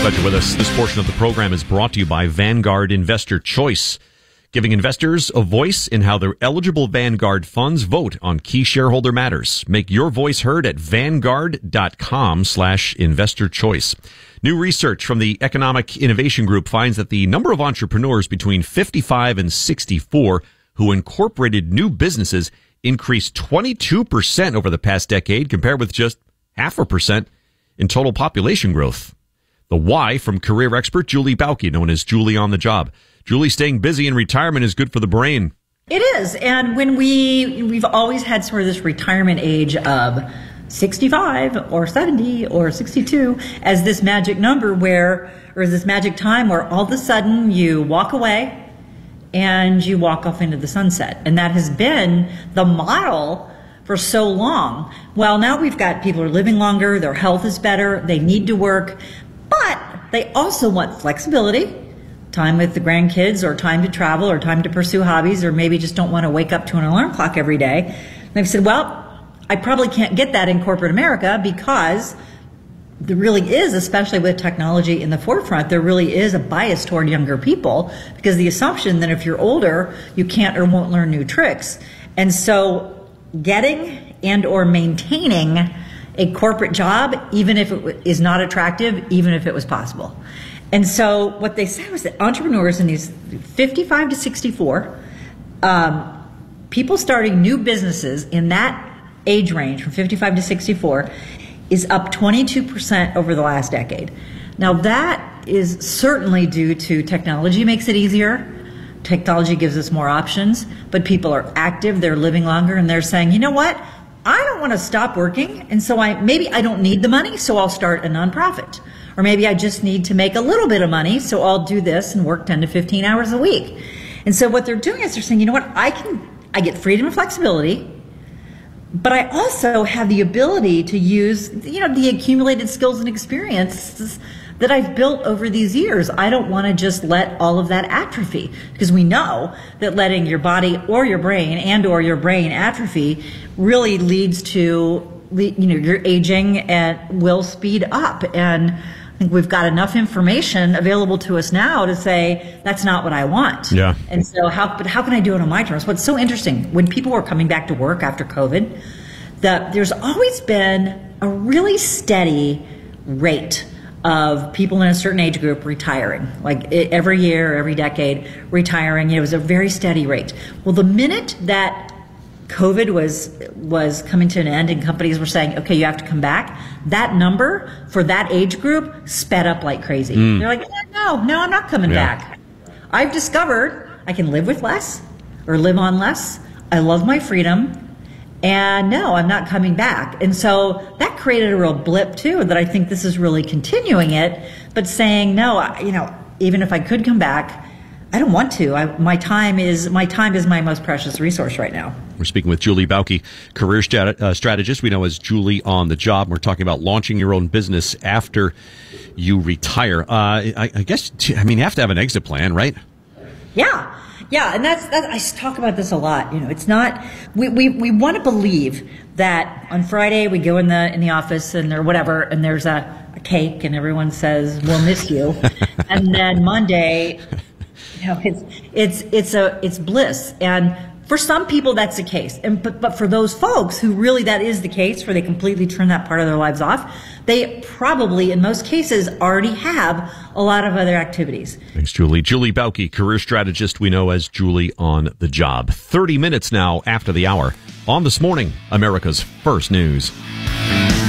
Glad you're with us. This portion of the program is brought to you by Vanguard Investor Choice, giving investors a voice in how their eligible Vanguard funds vote on key shareholder matters. Make your voice heard at Vanguard.com/investor choice. New research from the Economic Innovation Group finds that the number of entrepreneurs between 55 and 64 who incorporated new businesses increased 22% over the past decade, compared with just 0.5% in total population growth. The why from career expert Julie Bauke, known as Julie on the Job. Julie, staying busy in retirement is good for the brain. It is. And when we've always had sort of this retirement age of 65 or 70 or 62 as this magic number or this magic time where all of a sudden you walk away and you walk off into the sunset. And that has been the model for so long. Well, now we've got people who are living longer, their health is better, they need to work, but they also want flexibility, time with the grandkids or time to travel or time to pursue hobbies, or maybe just don't want to wake up to an alarm clock every day. And they've said, well, I probably can't get that in corporate America because there really is, especially with technology in the forefront, there really is a bias toward younger people because the assumption that if you're older, you can't or won't learn new tricks. And so getting and or maintaining a corporate job, even if it is not attractive, even if it was possible. And so what they said was that entrepreneurs in these 55 to 64, people starting new businesses in that age range from 55 to 64 is up 22% over the last decade. Now that is certainly due to technology makes it easier. Technology gives us more options, but people are active, they're living longer, and they're saying, you know what? I don't want to stop working, and so maybe I don't need the money, so I'll start a nonprofit. Or maybe I just need to make a little bit of money, so I'll do this and work 10 to 15 hours a week. And so what they're doing is they're saying, you know what? I get freedom and flexibility, but I also have the ability to use, the accumulated skills and experiences that I've built over these years. I don't want to just let all of that atrophy, because we know that letting your body or your brain atrophy really leads to, your aging and will speed up. And I think we've got enough information available to us now to say that's not what I want. Yeah. And so how can I do it on my terms? What's so interesting, when people were coming back to work after COVID, there's always been a really steady rate of people in a certain age group retiring, like every year, every decade, retiring. It was a very steady rate. Well, the minute that COVID was coming to an end and companies were saying, okay, you have to come back, that number for that age group sped up like crazy. They're like, no, I'm not coming back. I've discovered I can live with less or live on less. I love my freedom. And no, I'm not coming back. And so that created a real blip too, that I think this is really continuing it, but saying, no, even if I could come back, I don't want to. My time is my most precious resource right now. We're speaking with Julie Bauke, career strategist we know as Julie on the Job. We're talking about launching your own business after you retire. I guess, you have to have an exit plan, right? Yeah. Yeah, and that's I talk about this a lot. It's not we want to believe that on Friday we go in the office and or whatever, and there's a cake and everyone says we'll miss you, and then Monday, it's bliss. And for some people that's the case, but for those folks who really that is the case, where they completely turn that part of their lives off, they probably, in most cases, already have a lot of other activities. Thanks, Julie. Julie Bauke, career strategist we know as Julie on the Job. 30 minutes now after the hour on This Morning, America's First News.